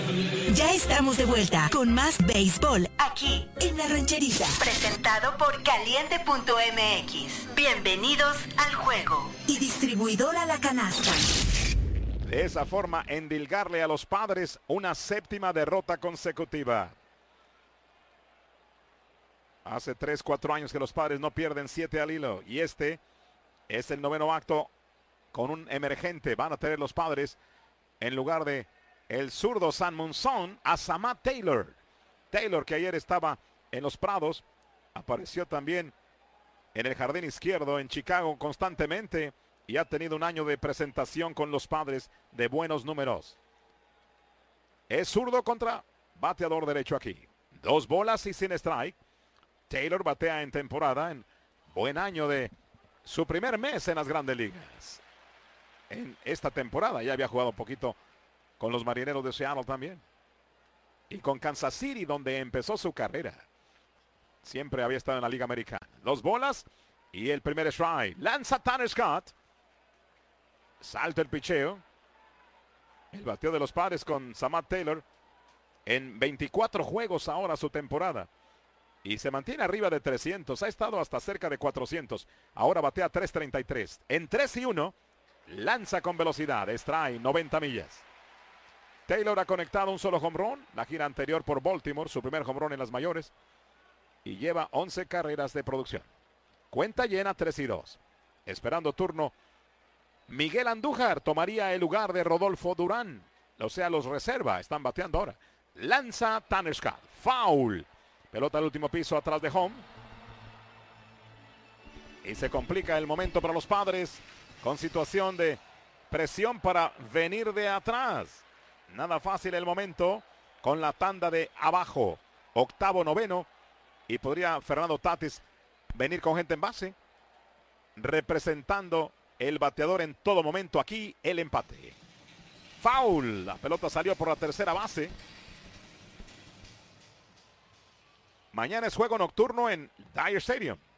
Ya estamos de vuelta con más béisbol aquí en La Rancherita. Presentado por Caliente.mx. Bienvenidos al juego. Y distribuidora La Canasta. De esa forma, endilgarle a los Padres una séptima derrota consecutiva. Hace 3-4 años que los Padres no pierden 7 al hilo. Y este es el noveno acto con un emergente. Van a tener los Padres en lugar de el zurdo San Monzón a Samad Taylor. Taylor, que ayer estaba en los Prados, apareció también en el jardín izquierdo en Chicago constantemente y ha tenido un año de presentación con los Padres de buenos números. Es zurdo contra bateador derecho aquí. 2 bolas y sin strike. Taylor batea en temporada, en buen año de su primer mes en las Grandes Ligas. En esta temporada ya había jugado un poquito con los Marineros de Seattle también. Y con Kansas City, donde empezó su carrera. Siempre había estado en la Liga Americana. 2 bolas y el primer strike. Lanza Tanner Scott. Salta el picheo. El bateo de los Padres con Samad Taylor. En 24 juegos ahora su temporada. Y se mantiene arriba de 300. Ha estado hasta cerca de 400. Ahora batea 333. En 3-1. Lanza con velocidad. Strike 90 millas. Taylor ha conectado un solo home run. La gira anterior por Baltimore. Su primer home run en las mayores. Y lleva 11 carreras de producción. Cuenta llena 3-2. Esperando turno. Miguel Andújar tomaría el lugar de Rodolfo Durán. O sea, los reserva. Están bateando ahora. Lanza Tanner Scott. Foul. Pelota al último piso atrás de home. Y se complica el momento para los Padres. Con situación de presión para venir de atrás. Nada fácil el momento. Con la tanda de abajo. Octavo, noveno. Y podría Fernando Tatis venir con gente en base. Representando el bateador en todo momento. Aquí el empate. Foul. La pelota salió por la tercera base. Mañana es juego nocturno en Dyer Stadium.